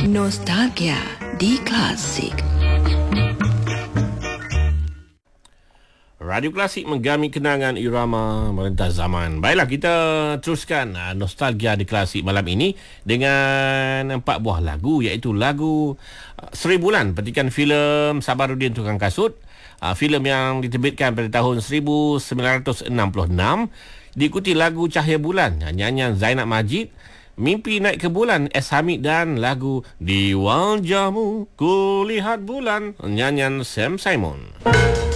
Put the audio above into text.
Nostalgia di Klasik. Radio Klasik menggami kenangan irama merentas zaman. Baiklah, kita teruskan nostalgia di Klasik malam ini dengan 4 buah lagu, iaitu lagu Seri Bulan petikan filem Sabaruddin Tukang Kasut. Filem yang diterbitkan pada tahun 1966. Diikuti lagu Cahaya Bulan, nyanyian Zainab Majid, Mimpi Naik ke Bulan S. Hamid, dan lagu Di Wajahmu Kulihat Bulan, nyanyian Sam Simon.